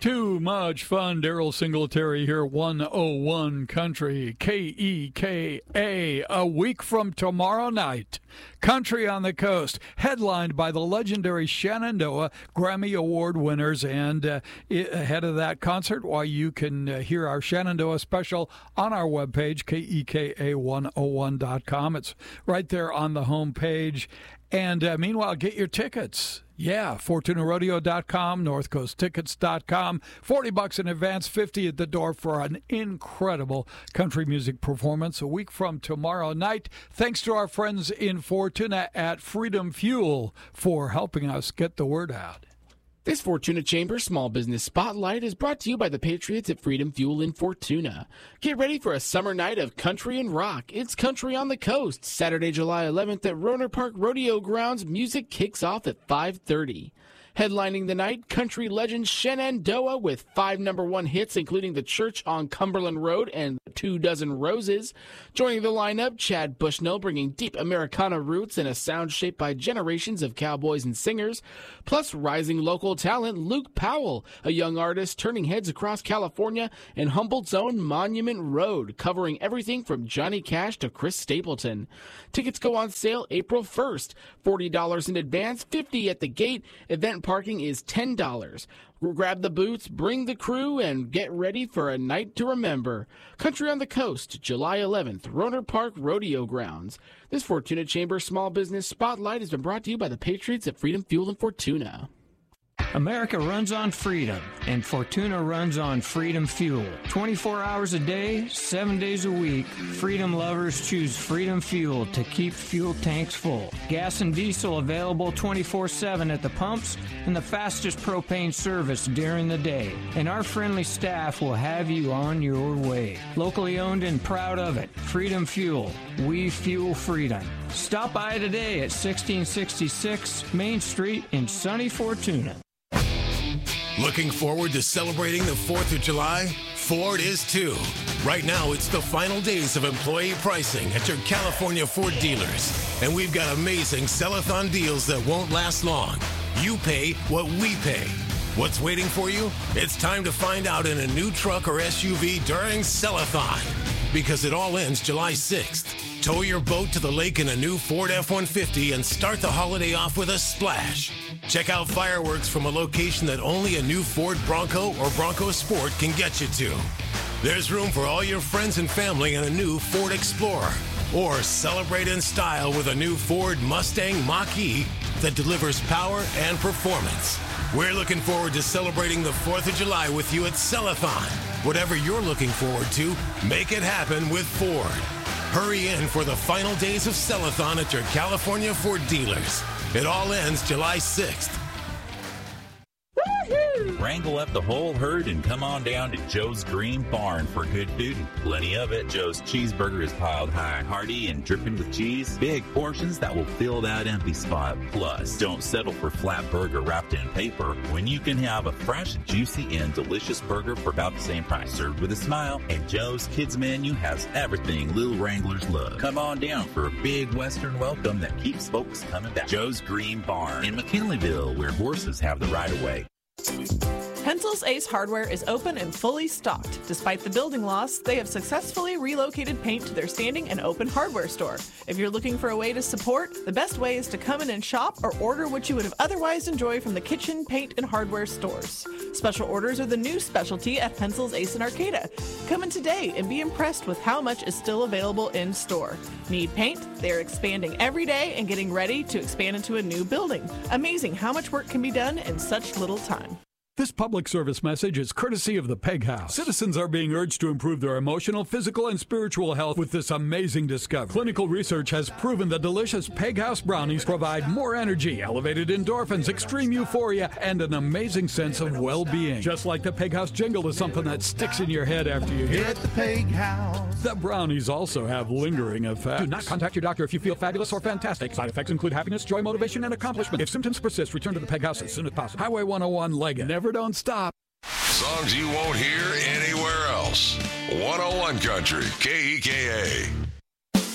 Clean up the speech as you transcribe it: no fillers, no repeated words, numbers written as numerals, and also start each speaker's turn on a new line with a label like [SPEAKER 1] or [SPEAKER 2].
[SPEAKER 1] Too much fun. Daryl Singletary here, 101 Country, KEKA. A week from tomorrow night, Country on the Coast, headlined by the legendary Shenandoah Grammy Award winners. And ahead of that concert, you can hear our Shenandoah special on our webpage, KEKA101.com. It's right there on the homepage. And meanwhile, get your tickets. Yeah, FortunaRodeo.com, NorthCoastTickets.com. $40 in advance, $50 at the door for an incredible country music performance a week from tomorrow night. Thanks to our friends in Fortuna at Freedom Fuel for helping us get the word out.
[SPEAKER 2] This Fortuna Chamber Small Business Spotlight is brought to you by the Patriots at Freedom Fuel in Fortuna. Get ready for a summer night of country and rock. It's Country on the Coast. Saturday, July 11th at Rohnert Park Rodeo Grounds. Music kicks off at 5:30. Headlining the night, country legend Shenandoah with 5 #1 hits, including The Church on Cumberland Road and 2 Dozen Roses. Joining the lineup, Chad Bushnell, bringing deep Americana roots and a sound shaped by generations of cowboys and singers. Plus, rising local talent Luke Powell, a young artist turning heads across California, and Humboldt's own Monument Road, covering everything from Johnny Cash to Chris Stapleton. Tickets go on sale April 1st. $40 in advance, $50 at the gate. Event parking is $10. Grab the boots, bring the crew, and get ready for a night to remember. Country on the Coast, July 11th, Rohnert Park Rodeo Grounds. This Fortuna Chamber Small Business Spotlight has been brought to you by the Patriots at Freedom Fuel in Fortuna.
[SPEAKER 3] America runs on freedom, and Fortuna runs on Freedom Fuel. 24 hours a day, 7 days a week, freedom lovers choose Freedom Fuel to keep fuel tanks full. Gas and diesel available 24/7 at the pumps, and the fastest propane service during the day. And our friendly staff will have you on your way. Locally owned and proud of it. Freedom Fuel. We fuel freedom. Stop by today at 1666 Main Street in sunny Fortuna.
[SPEAKER 4] Looking forward to celebrating the 4th of July? Ford is too. Right now, it's the final days of employee pricing at your California Ford dealers. And we've got amazing sell-a-thon deals that won't last long. You pay what we pay. What's waiting for you? It's time to find out in a new truck or SUV during Sell-a-thon. Because it all ends July 6th. Tow your boat to the lake in a new Ford F-150 and start the holiday off with a splash. Check out fireworks from a location that only a new Ford Bronco or Bronco Sport can get you to. There's room for all your friends and family in a new Ford Explorer. Or celebrate in style with a new Ford Mustang Mach-E that delivers power and performance. We're looking forward to celebrating the 4th of July with you at Sell-a-thon. Whatever you're looking forward to, make it happen with Ford. Hurry in for the final days of Sell-a-thon at your California Ford dealers. It all ends July 6th.
[SPEAKER 5] Wrangle up the whole herd and come on down to Joe's Green Barn for good food and plenty of it. Joe's cheeseburger is piled high, hearty, and dripping with cheese. Big portions that will fill that empty spot. Plus, don't settle for flat burger wrapped in paper when you can have a fresh, juicy, and delicious burger for about the same price. Served with a smile, and Joe's Kids Menu has everything little Wranglers love. Come on down for a big Western welcome that keeps folks coming back. Joe's Green Barn in McKinleyville, where horses have the right of way.
[SPEAKER 6] Pencil's Ace Hardware is open and fully stocked. Despite the building loss, they have successfully relocated paint to their standing and open hardware store. If you're looking for a way to support, the best way is to come in and shop or order what you would have otherwise enjoyed from the kitchen, paint, and hardware stores. Special orders are the new specialty at Pencil's Ace in Arcata. Come in today and be impressed with how much is still available in store. Need paint? They're expanding every day and getting ready to expand into a new building. Amazing how much work can be done in such little time.
[SPEAKER 1] This public service message is courtesy of the Peg House. Citizens are being urged to improve their emotional, physical, and spiritual health with this amazing discovery. Clinical research has proven that delicious Peg House brownies provide more energy, elevated endorphins, extreme euphoria, and an amazing sense of well-being. Just like the Peg House jingle is something that sticks in your head after you hear it.
[SPEAKER 7] At the Peg House.
[SPEAKER 1] The brownies also have lingering effects. Do not contact your doctor if you feel fabulous or fantastic. Side effects include happiness, joy, motivation, and accomplishment. If symptoms persist, return to the Peg House as soon as possible. Highway 101 Leggett. Never don't stop.
[SPEAKER 8] Songs you won't hear anywhere else. 101 Country, KEKA.